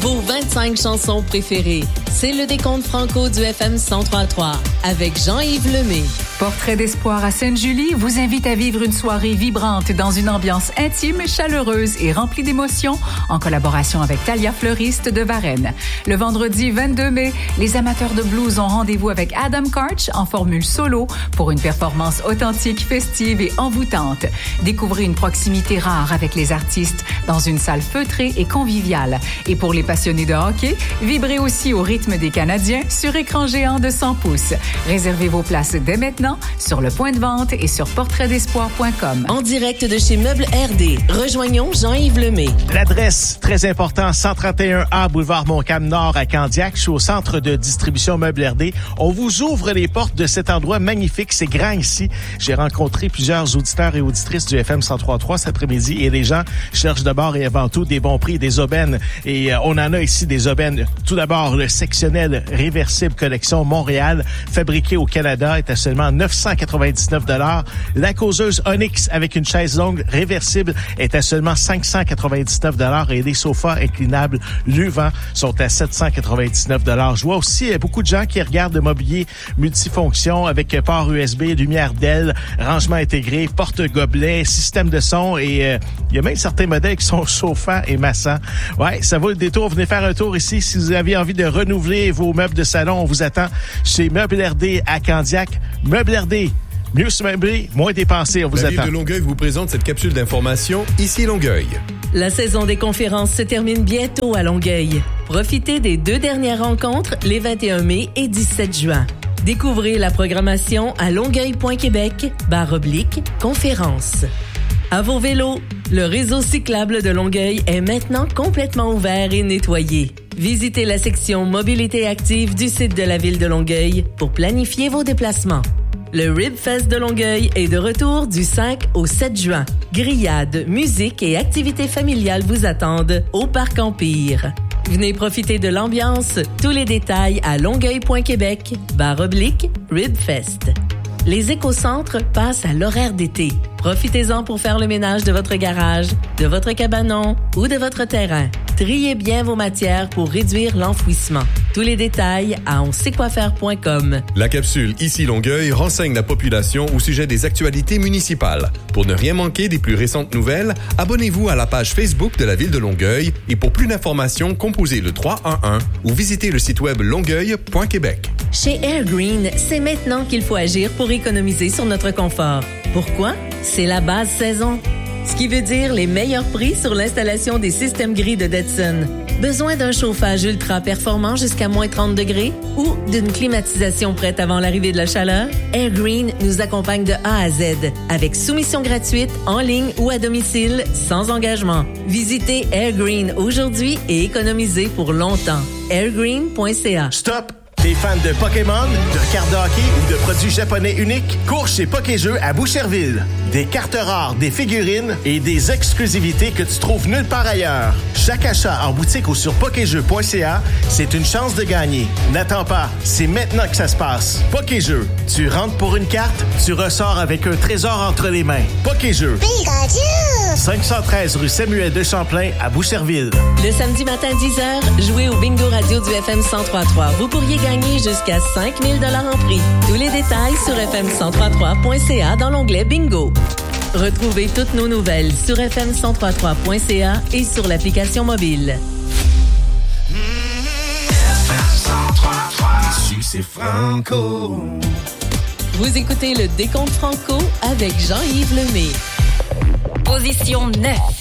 Vos 25 chansons préférées. C'est le décompte franco du FM 103.3 avec Jean-Yves Lemay. Portrait d'espoir à Sainte-Julie vous invite à vivre une soirée vibrante dans une ambiance intime, chaleureuse et remplie d'émotions en collaboration avec Talia Fleuriste de Varennes. Le vendredi 22 mai, les amateurs de blues ont rendez-vous avec Adam Karch en formule solo pour une performance authentique, festive et envoûtante. Découvrez une proximité rare avec les artistes dans une salle feutrée et conviviale. Et pour les passionnés de hockey, vibrez aussi au rythme des Canadiens sur écran géant de 100 pouces. Réservez vos places dès maintenant sur le point de vente et sur portraitdespoir.com. En direct de chez Meubles RD, rejoignons Jean-Yves Lemay. L'adresse, très important, 131A, boulevard Montcalm-Nord à Candiac. Je suis au centre de distribution Meubles RD. On vous ouvre les portes de cet endroit magnifique. C'est grand ici. J'ai rencontré plusieurs auditeurs et auditrices du FM 103.3 cet après-midi et les gens cherchent d'abord et avant tout des bons prix, des aubaines. Et on en a ici des aubaines. Tout d'abord, le sectionnel réversible collection Montréal, fabriqué au Canada, est à seulement 999 $. La causeuse Onyx avec une chaise longue réversible est à seulement 599 $ et les sofas inclinables Luvant sont à 799 $. Je vois aussi beaucoup de gens qui regardent le mobilier multifonction avec port USB, lumière d'aile, rangement intégré, porte-gobelet, système de son et il y a même certains modèles qui sont chauffants et massants. Ouais, ça vaut le détour. Venez faire un tour ici. Si vous avez envie de renouveler vos meubles de salon, on vous attend chez Meubles RD à Candiac. Meubles RD, mieux se meubler, moins dépenser. On vous attend. La Ville de Longueuil vous présente cette capsule d'information Ici Longueuil. La saison des conférences se termine bientôt à Longueuil. Profitez des 2 dernières rencontres les 21 mai et 17 juin. Découvrez la programmation à longueuil.québec/conférences. À vos vélos, le réseau cyclable de Longueuil est maintenant complètement ouvert et nettoyé. Visitez la section Mobilité active du site de la Ville de Longueuil pour planifier vos déplacements. Le Ribfest de Longueuil est de retour du 5 au 7 juin. Grillades, musique et activités familiales vous attendent au Parc Empire. Venez profiter de l'ambiance. Tous les détails à longueuil.québec/Ribfest. Les écocentres passent à l'horaire d'été. Profitez-en pour faire le ménage de votre garage, de votre cabanon ou de votre terrain. Triez bien vos matières pour réduire l'enfouissement. Tous les détails à onsaitkwoifaire.com. La capsule Ici Longueuil renseigne la population au sujet des actualités municipales. Pour ne rien manquer des plus récentes nouvelles, abonnez-vous à la page Facebook de la Ville de Longueuil et pour plus d'informations, composez le 311 ou visitez le site web longueuil.québec. Chez Air Green, c'est maintenant qu'il faut agir pour économiser sur notre confort. Pourquoi? C'est la base saison. Ce qui veut dire les meilleurs prix sur l'installation des systèmes gris de Detson. Besoin d'un chauffage ultra performant jusqu'à moins 30 degrés ou d'une climatisation prête avant l'arrivée de la chaleur? Air Green nous accompagne de A à Z avec soumission gratuite en ligne ou à domicile sans engagement. Visitez Air Green aujourd'hui et économisez pour longtemps. airgreen.ca. Stop! T'es fan de Pokémon, de cartes de hockey ou de produits japonais uniques? Cours chez Pokéjeux à Boucherville. Des cartes rares, des figurines et des exclusivités que tu trouves nulle part ailleurs. Chaque achat en boutique ou sur pokéjeux.ca, c'est une chance de gagner. N'attends pas, c'est maintenant que ça se passe. Pokéjeux, tu rentres pour une carte, tu ressors avec un trésor entre les mains. Pokéjeux. Pikachu! 513 rue Samuel de Champlain à Boucherville. Le samedi matin 10h, jouez au Bingo Radio du FM 103.3. Vous pourriez gagner jusqu'à 5 000 $ en prix. Tous les détails sur fm1033.ca dans l'onglet Bingo. Retrouvez toutes nos nouvelles sur fm1033.ca et sur l'application mobile. Ici, c'est Franco. Vous écoutez le Décompte Franco avec Jean-Yves Lemay. Position 9.